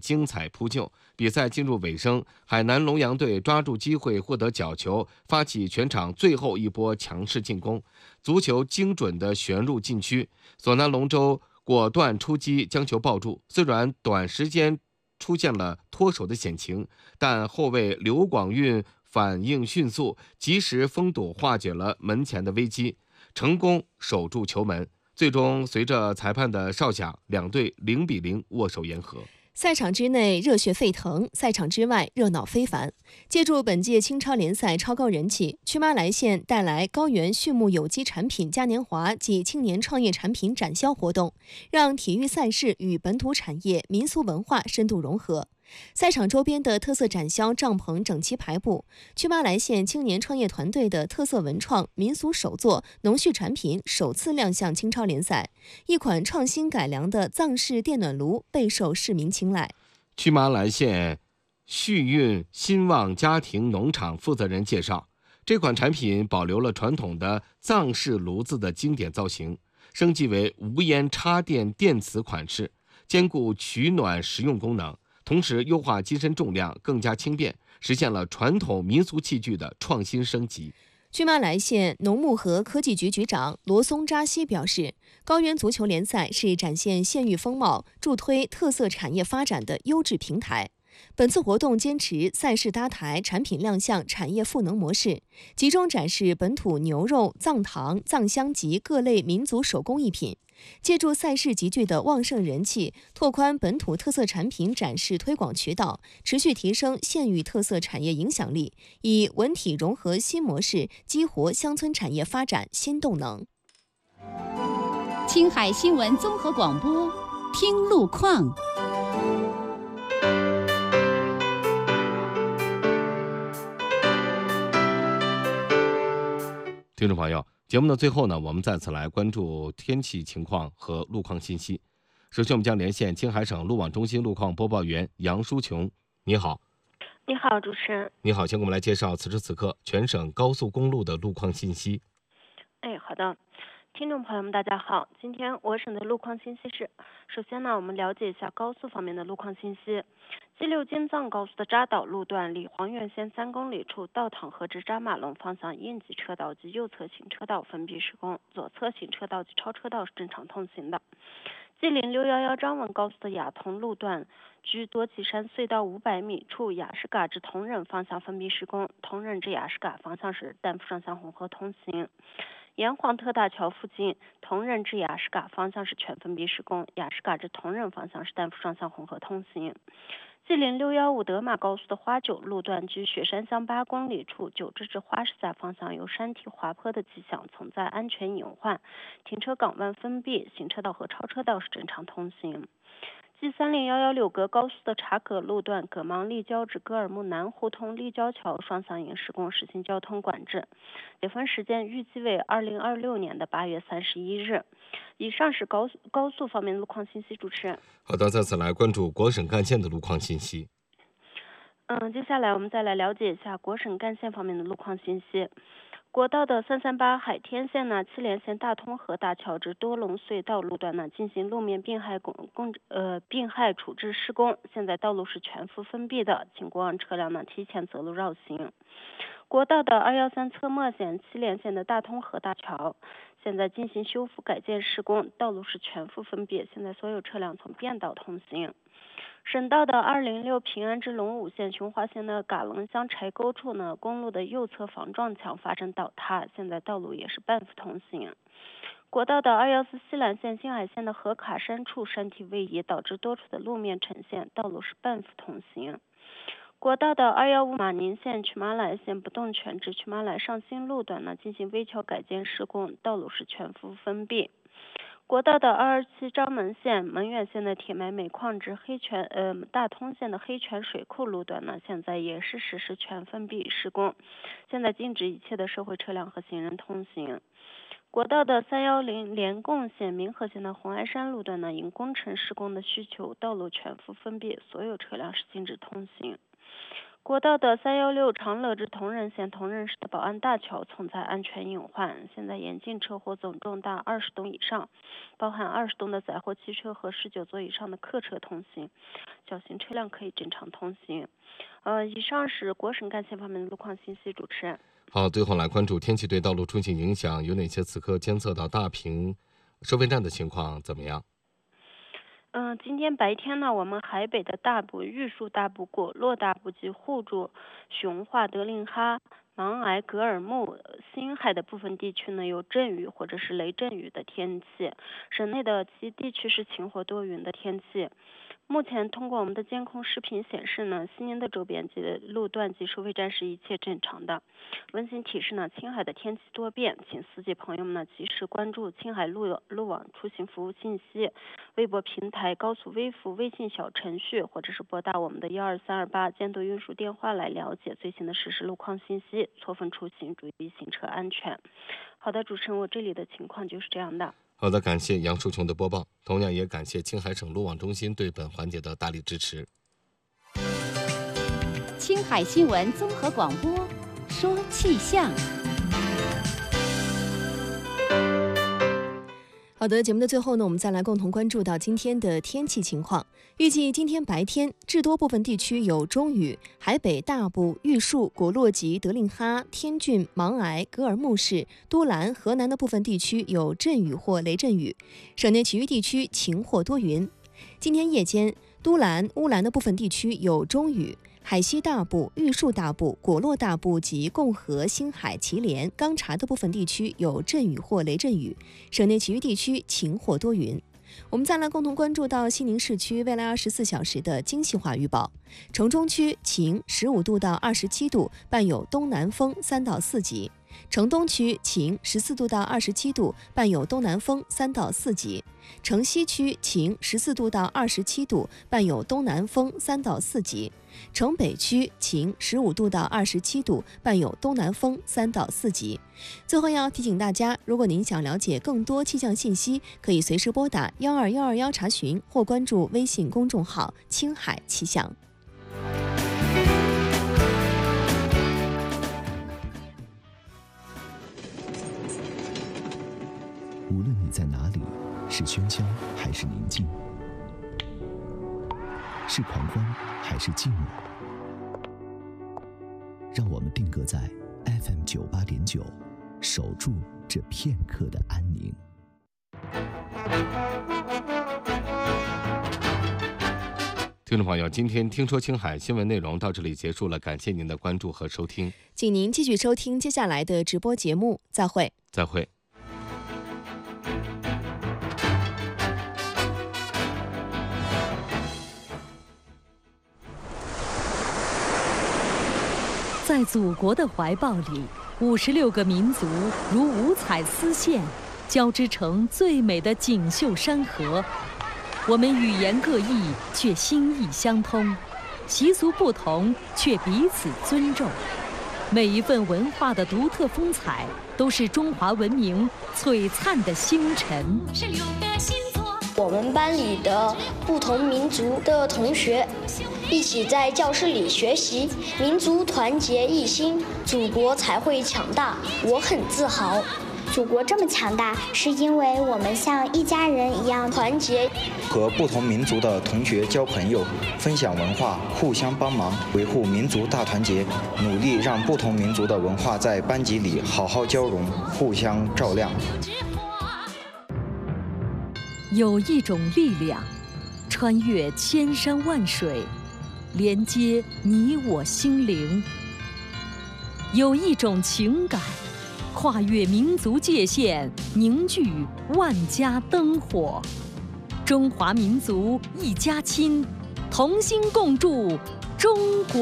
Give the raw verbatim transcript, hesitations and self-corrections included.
精彩扑救。比赛进入尾声，海南龙阳队抓住机会获得角球，发起全场最后一波强势进攻，足球精准地旋入禁区，索南龙舟果断出击将球抱住。虽然短时间出现了脱手的险情，但后卫刘广运反应迅速，及时封堵化解了门前的危机，成功守住球门。最终随着裁判的哨响，两队零比零握手言和。 赛场之内热血沸腾，赛场之外热闹非凡。借助本届青超联赛超高人气，曲妈来县带来高原畜牧有机产品嘉年华暨青年创业产品展销活动，让体育赛事与本土产业、民俗文化深度融合。赛场周边的特色展销帐篷整齐排布，曲妈来县青年创业团队的特色文创、民俗手作、农畜产品首次亮相青超联赛。一款创新改良的藏式电暖炉备受市民青睐。 曲妈来县旭运兴旺家庭农场负责人介绍，这款产品保留了传统的藏式炉子的经典造型，升级为无烟插电电磁款式，兼顾取暖实用功能。同时优化机身重量，更加轻便，实现了传统民俗器具的创新升级。 曲妈来县农牧和科技局局长罗松扎西表示，高原足球联赛是展现县域风貌、助推特色产业发展的优质平台。本次活动坚持赛事搭台、产品亮相、产业赋能模式，集中展示本土牛肉、藏糖、藏香及各类民族手工艺品。借助赛事集聚的旺盛人气，拓宽本土特色产品展示推广渠道，持续提升县域特色产业影响力，以文体融合新模式激活乡村产业发展新动能。 青海新闻综合广播，听路况。 听众朋友，节目的最后呢，我们再次来关注天气情况和路况信息。首先，我们将连线青海省路网中心路况播报员杨淑琼。你好。 你好，主持人。 你好，请给我们来介绍此时此刻全省高速公路的路况信息。 哎，好的。听众朋友们，大家好。今天我省的路况信息是：首先呢，我们了解一下高速方面的路况信息。G 六京藏高速的扎导路段离黄源县三公里处道塘河至扎马龙方向应急车道及右侧行车道分别施工，左侧行车道及超车道是正常通行的。G 零六一一张文高速的雅通路段距多岐山隧道五百米处雅什嘎至同仁方向分别施工，同仁至雅什嘎方向是单副上向混合通行。沿黄特大桥附近，同仁至雅什嘎方向是全分别施工，雅什嘎至同仁方向是单副上向混合通行。G 零六一五德马高速的花九路段距雪山乡八公里处，九至至花市下方向有山体滑坡的迹象，存在安全隐患，停车港湾封闭，行车道和超车道是正常通行。G 三零一一六格高速的察葛路段葛芒立交至格尔木南胡同立交桥双向营施工，实行交通管制，解封时间预计为二零二六年的八月三十一日。以上是高速高速方面的路况信息，主持人。 好的，再次来关注国省干线的路况信息。 嗯，接下来我们再来了解一下国省干线方面的路况信息。国道的三三八海天线呢，七连线大通河大桥至多隆隧道路段呢进行路面病害工工呃病害处置施工，现在道路是全幅封闭的，请过往车辆呢提前择路绕行。国道的二一三侧墨线七连线的大通河大桥现在进行修复改建施工，道路是全幅封闭，现在所有车辆从变道通行。省道的二零六平安至龙武县雄华县的嘎楞乡柴沟处呢，公路的右侧防撞墙发生倒塌，现在道路也是半幅通行。国道的二一四西兰县新海县的河卡山处山体位移，导致多处的路面呈现，道路是半幅通行。国道的二一五马宁县曲妈来县不动泉至曲妈来上新路段呢进行微桥改建施工，道路是全幅封闭。国道的二二七张门县门源县的铁埋煤矿至黑泉呃大通县的黑泉水库路段呢，现在也是实施全封闭施工，现在禁止一切的社会车辆和行人通行。国道的三一零连贡县民和县的红崖山路段呢，因工程施工的需求，道路全幅封闭，所有车辆是禁止通行。 国道的三一六长乐至铜仁县铜仁市的宝安大桥存在安全隐患，现在严禁车祸总重达二十吨以上，包含二十吨的载货汽车和十九座以上的客车通行，小型车辆可以正常通行。呃，以上是国省干线方面的路况信息，主持人。 好，最后来关注天气对道路出行影响，有哪些此刻监测到大坪收费站的情况怎么样？ 嗯、呃，今天白天呢，我们海北的大埔、玉树大埔、果洛大埔及互助、雄化、德令哈、芒崖、格尔木、新海的部分地区呢有阵雨或者是雷阵雨的天气，省内的其地区是晴或多云的天气。目前通过我们的监控视频显示呢，西宁的周边及路段及收费站是一切正常的。温馨提示呢，青海的天气多变，请司机朋友们呢及时关注青海路路网出行服务信息、微博平台、高速微服、微信小程序，或者是拨打我们的幺二三二八监督运输电话来了解最新的实时路况信息，错峰出行，注意行车安全。好的，主持人，我这里的情况就是这样的。 好的，感谢杨淑琼的播报，同样也感谢青海省路网中心对本环节的大力支持。 青海新闻综合广播，说气象。 好的，节目的最后呢，我们再来共同关注到今天的天气情况。预计今天白天至多部分地区有中雨，海北大埔、玉树、果洛及德令哈、天峻、芒崖、格尔木市、都兰、河南的部分地区有阵雨或雷阵雨，省内其余地区晴或多云。今天夜间，都兰、乌兰的部分地区有中雨，海西大埔、玉树大埔、果洛大埔及共和、兴海、祁连、钢察的部分地区有阵雨或雷阵雨，省内其余地区晴或多云。我们再来共同关注到西宁市区未来二十四小时的精细化预报。城中区晴，十五度到二十七度，伴有东南风三到四级。城东区晴，十四度到二十七度，伴有东南风三到四级。城西区晴，十四度到二十七度，伴有东南风三到四级。城北区晴，十五度到二十七度，伴有东南风三到四级。最后要提醒大家，如果您想了解更多气象信息，可以随时拨打幺二幺二幺查询，或关注微信公众号“青海气象”。 无论你在哪里，是喧嚣还是宁静，是狂欢还是寂寞，让我们定格在 F M 九八点九，守住这片刻的安宁。 听众朋友，今天听说青海新闻内容到这里结束了，感谢您的关注和收听， 请您继续收听接下来的直播节目，再会。 再会。 在祖国的怀抱里，五十六个民族如五彩丝线，交织成最美的锦绣山河。我们语言各异，却心意相通；习俗不同，却彼此尊重。每一份文化的独特风采，都是中华文明璀璨的星辰。是六个星座。 我们班里的不同民族的同学一起在教室里学习，民族团结一心，祖国才会强大。我很自豪。 祖国这么强大，是因为我们像一家人一样团结。 和不同民族的同学交朋友，分享文化，互相帮忙，维护民族大团结，努力让不同民族的文化在班级里好好交融，互相照亮。 有一种力量，穿越千山万水，连接你我心灵。有一种情感，跨越民族界限，凝聚万家灯火。中华民族一家亲，同心共筑中国。